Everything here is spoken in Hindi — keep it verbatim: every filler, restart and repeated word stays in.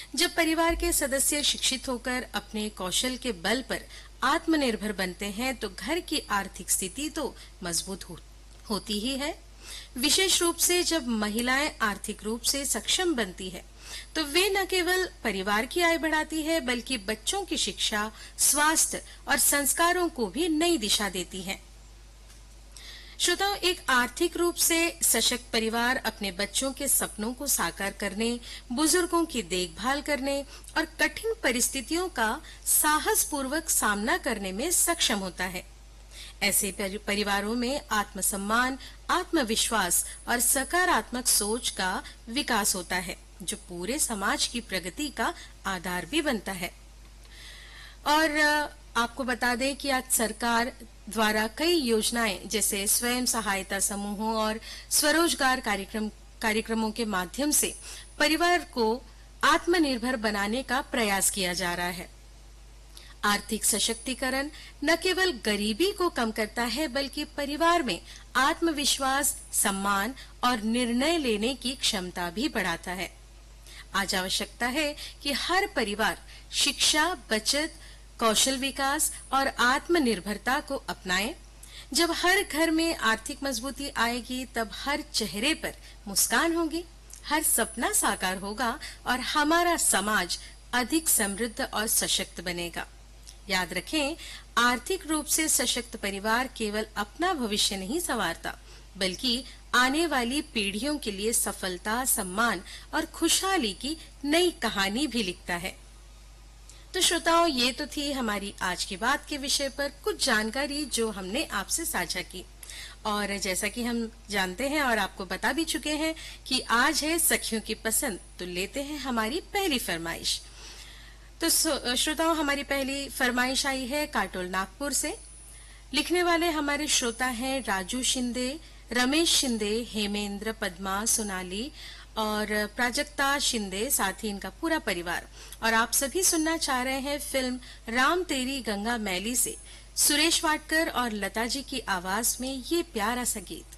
जब परिवार के सदस्य शिक्षित होकर अपने कौशल के बल पर आत्मनिर्भर बनते हैं तो घर की आर्थिक स्थिति तो मजबूत हो, होती ही है। विशेष रूप से जब महिलाएं आर्थिक रूप से सक्षम बनती है तो वे न केवल परिवार की आय बढ़ाती है बल्कि बच्चों की शिक्षा, स्वास्थ्य और संस्कारों को भी नई दिशा देती है। श्रोताओं, एक आर्थिक रूप से सशक्त परिवार अपने बच्चों के सपनों को साकार करने, बुजुर्गों की देखभाल करने और कठिन परिस्थितियों का साहसपूर्वक सामना करने में सक्षम होता है। ऐसे परिवारों में आत्मसम्मान, आत्मविश्वास और सकारात्मक सोच का विकास होता है, जो पूरे समाज की प्रगति का आधार भी बनता है। और आपको बता दें कि आज सरकार द्वारा कई योजनाएं जैसे स्वयं सहायता समूहों और स्वरोजगार कार्यक्रम कार्यक्रमों के माध्यम से परिवार को आत्मनिर्भर बनाने का प्रयास किया जा रहा है। आर्थिक सशक्तिकरण न केवल गरीबी को कम करता है बल्कि परिवार में आत्मविश्वास, सम्मान और निर्णय लेने की क्षमता भी बढ़ाता है। आज आवश्यकता है कि हर परिवार शिक्षा, बचत, कौशल विकास और आत्मनिर्भरता को अपनाए। जब हर घर में आर्थिक मजबूती आएगी तब हर चेहरे पर मुस्कान होगी, हर सपना साकार होगा और हमारा समाज अधिक समृद्ध और सशक्त बनेगा। याद रखें, आर्थिक रूप से सशक्त परिवार केवल अपना भविष्य नहीं संवारता बल्कि आने वाली पीढ़ियों के लिए सफलता, सम्मान और खुशहाली की नई कहानी भी लिखता है। तो श्रोताओं, ये तो थी हमारी आज की बात के विषय पर कुछ जानकारी जो हमने आपसे साझा की। और जैसा कि हम जानते हैं और आपको बता भी चुके हैं कि आज है सखियों की पसंद, तो लेते हैं हमारी पहली फरमाइश। तो श्रोताओं, हमारी पहली फरमाइश आई है काटोल नागपुर से। लिखने वाले हमारे श्रोता हैं राजू शिंदे, रमेश शिंदे, हेमेंद्र, पद्मा, सोनाली और प्राजक्ता शिंदे, साथ ही इनका पूरा परिवार। और आप सभी सुनना चाह रहे हैं फिल्म राम तेरी गंगा मैली से सुरेश वाडकर और लता जी की आवाज में ये प्यारा सा गीत।